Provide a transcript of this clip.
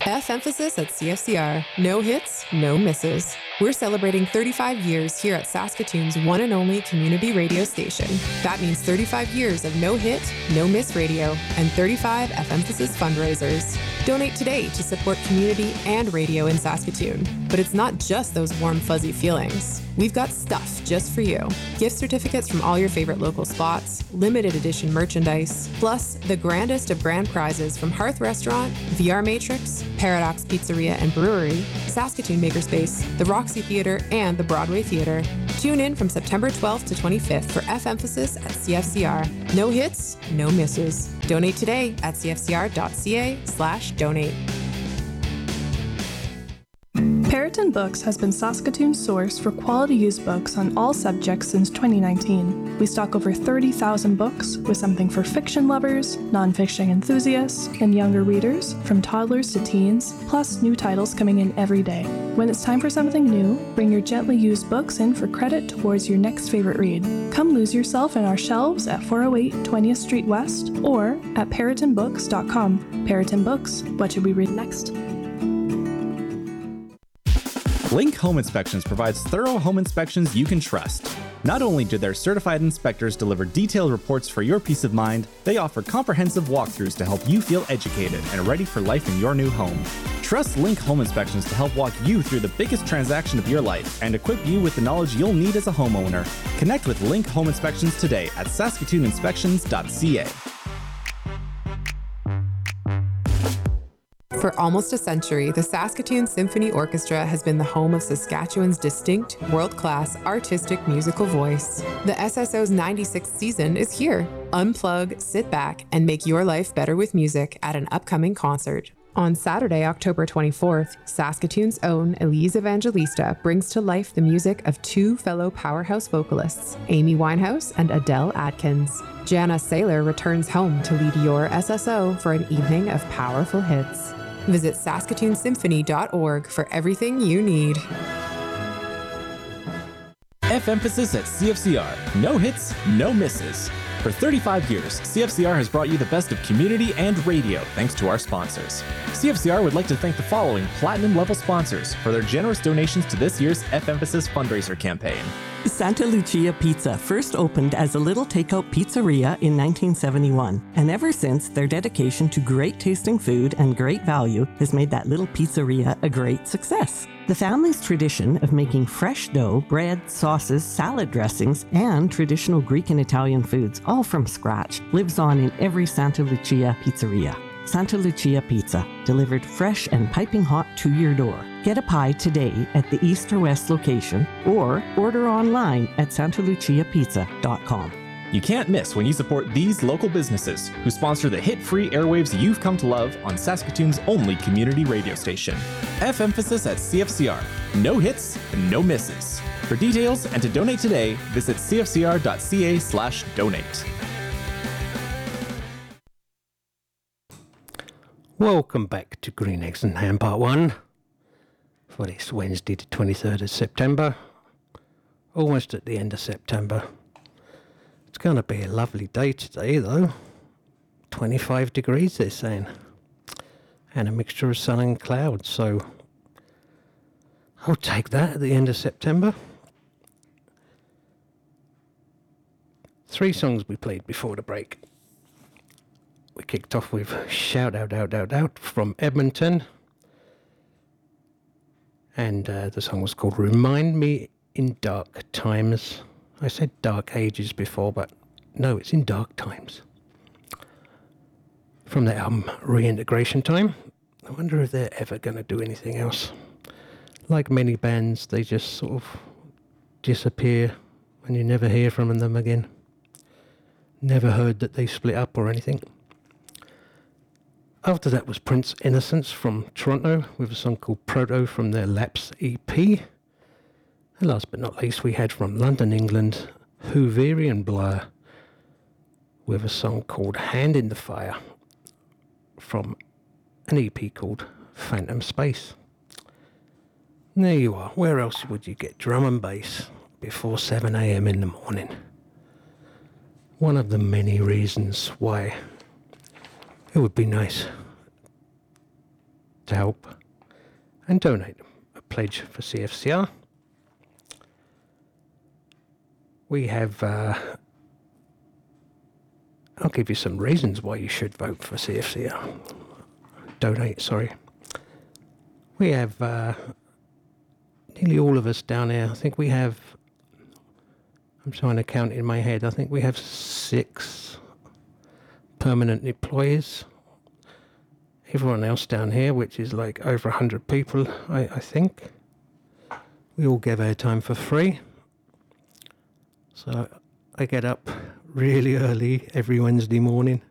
F emphasis at CFCR. No hits, no misses. We're celebrating 35 years here at Saskatoon's one and only community radio station. That means 35 years of no hit, no miss radio, and 35 F emphasis fundraisers. Donate today to support community and radio in Saskatoon. But it's not just those warm, fuzzy feelings. We've got stuff just for you. Gift certificates from all your favorite local spots, limited edition merchandise, plus the grandest of grand prizes from Hearth Restaurant, VR Matrix, Paradox Pizzeria and Brewery, Saskatoon Makerspace, the Roxy Theatre, and the Broadway Theatre. Tune in from September 12th to 25th for F Emphasis at CFCR. No hits, no misses. Donate today at cfcr.ca/donate. Periton Books has been Saskatoon's source for quality used books on all subjects since 2019. We stock over 30,000 books, with something for fiction lovers, non-fiction enthusiasts, and younger readers, from toddlers to teens, plus new titles coming in every day. When it's time for something new, bring your gently used books in for credit towards your next favorite read. Come lose yourself in our shelves at 408 20th Street West or at peritonbooks.com. Periton Books, what should we read next? Link Home Inspections provides thorough home inspections you can trust. Not only do their certified inspectors deliver detailed reports for your peace of mind, they offer comprehensive walkthroughs to help you feel educated and ready for life in your new home. Trust Link Home Inspections to help walk you through the biggest transaction of your life and equip you with the knowledge you'll need as a homeowner. Connect with Link Home Inspections today at saskatooninspections.ca. For almost a century, the Saskatoon Symphony Orchestra has been the home of Saskatchewan's distinct, world-class, artistic musical voice. The SSO's 96th season is here. Unplug, sit back, and make your life better with music at an upcoming concert. On Saturday, October 24th, Saskatoon's own Elise Evangelista brings to life the music of two fellow powerhouse vocalists, Amy Winehouse and Adele Atkins. Jana Saylor returns home to lead your SSO for an evening of powerful hits. Visit saskatoonsymphony.org for everything you need. F Emphasis at CFCR. No hits, no misses. For 35 years, CFCR has brought you the best of community and radio thanks to our sponsors. CFCR would like to thank the following platinum-level sponsors for their generous donations to this year's F Emphasis fundraiser campaign. Santa Lucia Pizza first opened as a little takeout pizzeria in 1971, and ever since, their dedication to great tasting food and great value has made that little pizzeria a great success. The family's tradition of making fresh dough, bread, sauces, salad dressings, and traditional Greek and Italian foods, all from scratch, lives on in every Santa Lucia pizzeria. Santa Lucia Pizza, delivered fresh and piping hot to your door. Get a pie today at the East or West location or order online at santaluciapizza.com. You can't miss when you support these local businesses who sponsor the hit-free airwaves you've come to love on Saskatoon's only community radio station. F Emphasis at CFCR. No hits, no misses. For details and to donate today, visit cfcr.ca/donate. Welcome back to Green Eggs and Ham Part 1 for this Wednesday the 23rd of September. Almost at the end of September. It's going to be a lovely day today though. 25 degrees they're saying. And a mixture of sun and clouds, so I'll take that at the end of September. 3 songs we played before the break. We kicked off with Shout Out Out Out Out from Edmonton. And the song was called Remind Me in Dark Times. I said Dark Ages before, but no, it's in Dark Times. From their album Reintegration Time. I wonder if they're ever going to do anything else. Like many bands, they just sort of disappear and you never hear from them again. Never heard that they split up or anything. After that was Prince Innocence from Toronto with a song called Proto from their Lapse EP. And last but not least, we had from London, England, Hooverian Blur with a song called Hand in the Fire from an EP called Phantom Space. There you are. Where else would you get drum and bass before 7 a.m. in the morning? One of the many reasons why it would be nice to help and donate a pledge for CFCR. We have, I'll give you some reasons why you should vote for CFCR. Donate, sorry. We have nearly all of us down here. I think we have, I'm trying to count in my head, I think we have 6 permanent employees. Everyone else down here, which is like over 100 people, I think, we all give our time for free. So I get up really early every Wednesday morning